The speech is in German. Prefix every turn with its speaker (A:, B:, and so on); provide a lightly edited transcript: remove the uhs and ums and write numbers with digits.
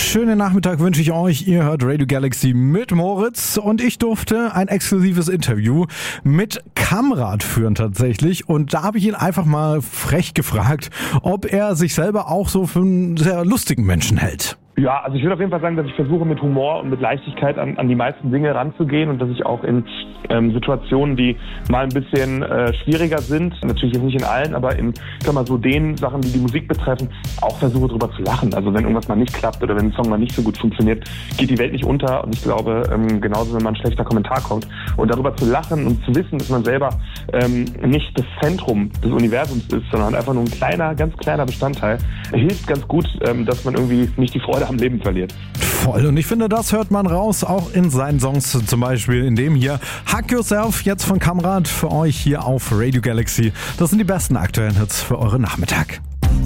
A: Schönen Nachmittag wünsche ich euch. Ihr hört Radio Galaxy mit Moritz und ich durfte ein exklusives Interview mit Kamrat führen tatsächlich. Und da habe ich ihn einfach mal frech gefragt, ob er sich selber auch so für einen sehr lustigen Menschen hält.
B: Ja, also ich würde auf jeden Fall sagen, dass ich versuche mit Humor und mit Leichtigkeit an die meisten Dinge ranzugehen und dass ich auch in Situationen, die mal ein bisschen schwieriger sind, natürlich jetzt nicht in allen, aber in, ich sag mal so den Sachen, die die Musik betreffen, auch versuche drüber zu lachen. Also wenn irgendwas mal nicht klappt oder wenn ein Song mal nicht so gut funktioniert, geht die Welt nicht unter und ich glaube, genauso wenn mal ein schlechter Kommentar kommt und darüber zu lachen und zu wissen, dass man selber nicht das Zentrum des Universums ist, sondern einfach nur ein kleiner, ganz kleiner Bestandteil, hilft ganz gut, dass man irgendwie nicht die Freude am Leben verliert.
A: Voll. Und ich finde, das hört man raus, auch in seinen Songs, zum Beispiel in dem hier Hug Yourself, jetzt von Kamrat für euch hier auf Radio Galaxy. Das sind die besten aktuellen Hits für euren Nachmittag.